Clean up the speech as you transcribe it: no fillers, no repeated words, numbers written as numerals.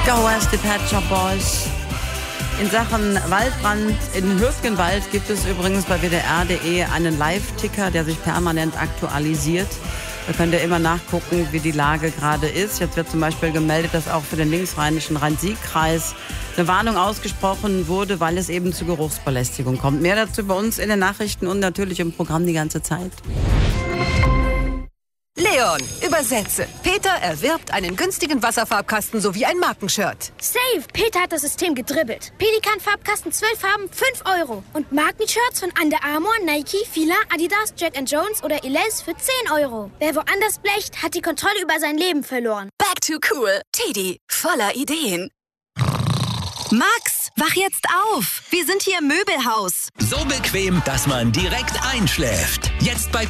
Go West, die Pet Shop Boys. In Sachen Waldbrand in Hürtgenwald gibt es übrigens bei WDR.de einen Live-Ticker, der sich permanent aktualisiert. Da könnt ihr immer nachgucken, wie die Lage gerade ist. Jetzt wird zum Beispiel gemeldet, dass auch für den linksrheinischen Rhein-Sieg-Kreis eine Warnung ausgesprochen wurde, weil es eben zu Geruchsbelästigung kommt. Mehr dazu bei uns in den Nachrichten und natürlich im Programm die ganze Zeit. Leon, übersetze. Peter erwirbt einen günstigen Wasserfarbkasten sowie ein Markenshirt. Save! Peter hat das System gedribbelt. Pelikan-Farbkasten 12 Farben, 5 €. Und Markenshirts von Under Armour, Nike, Fila, Adidas, Jack & Jones oder Elize für 10 €. Wer woanders blecht, hat die Kontrolle über sein Leben verloren. Back to cool. Teddy, voller Ideen. Max, wach jetzt auf. Wir sind hier im Möbelhaus. So bequem, dass man direkt einschläft. Jetzt bei